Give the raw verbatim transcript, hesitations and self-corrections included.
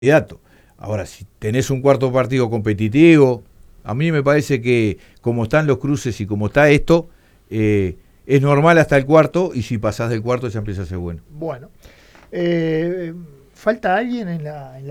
candidato. Ahora, si tenés un cuarto partido competitivo, a mí me parece que como están los cruces y como está esto, eh, es normal hasta el cuarto, y si pasás del cuarto ya empieza a ser bueno. Bueno, eh, ¿falta alguien en la, en la